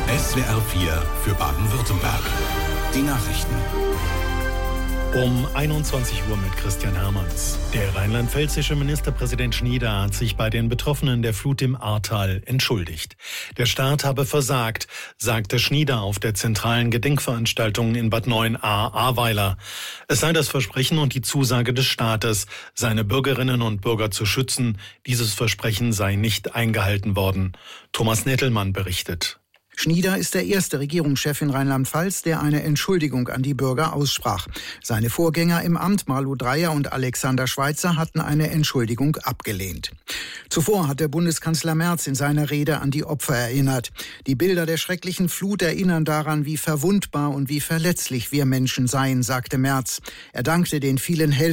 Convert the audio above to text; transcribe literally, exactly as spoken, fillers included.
S W R vier für Baden-Württemberg. Die Nachrichten. Um einundzwanzig Uhr mit Christian Hermanns. Der rheinland-pfälzische Ministerpräsident Schnieder hat sich bei den Betroffenen der Flut im Ahrtal entschuldigt. Der Staat habe versagt, sagte Schnieder auf der zentralen Gedenkveranstaltung in Bad Neuenahr-Ahrweiler. Es sei das Versprechen und die Zusage des Staates, seine Bürgerinnen und Bürger zu schützen. Dieses Versprechen sei nicht eingehalten worden. Thomas Nettelmann berichtet. Schnieder ist der erste Regierungschef in Rheinland-Pfalz, der eine Entschuldigung an die Bürger aussprach. Seine Vorgänger im Amt, Malu Dreyer und Alexander Schweitzer, hatten eine Entschuldigung abgelehnt. Zuvor hat der Bundeskanzler Merz in seiner Rede an die Opfer erinnert. Die Bilder der schrecklichen Flut erinnern daran, wie verwundbar und wie verletzlich wir Menschen seien, sagte Merz. Er dankte den vielen Helfern